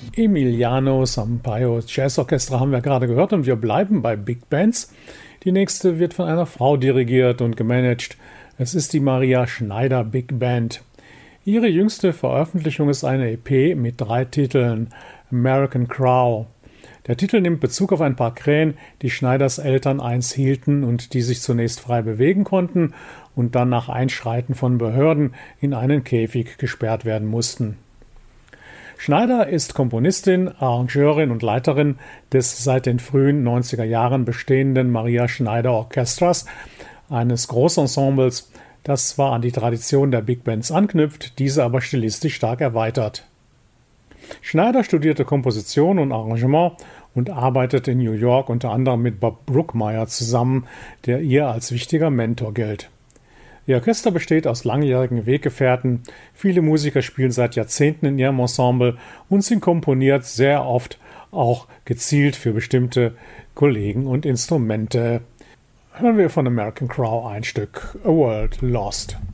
Emiliano Sampaio Jazz Orchestra haben wir gerade gehört und wir bleiben bei Big Bands. Die nächste wird von einer Frau dirigiert und gemanagt. Es ist die Maria Schneider Big Band. Ihre jüngste Veröffentlichung ist eine EP mit 3 Titeln: American Crow. Der Titel nimmt Bezug auf ein paar Krähen, die Schneiders Eltern einst hielten und die sich zunächst frei bewegen konnten und dann nach Einschreiten von Behörden in einen Käfig gesperrt werden mussten. Schneider ist Komponistin, Arrangeurin und Leiterin des seit den frühen 90er Jahren bestehenden Maria Schneider Orchestras, eines Großensembles, das zwar an die Tradition der Big Bands anknüpft, diese aber stilistisch stark erweitert. Schneider studierte Komposition und Arrangement und arbeitet in New York unter anderem mit Bob Brookmeyer zusammen, der ihr als wichtiger Mentor gilt. Ihr Orchester besteht aus langjährigen Weggefährten, viele Musiker spielen seit Jahrzehnten in ihrem Ensemble und sie komponiert sehr oft auch gezielt für bestimmte Kollegen und Instrumente. Hören wir von American Crow ein Stück A World Lost.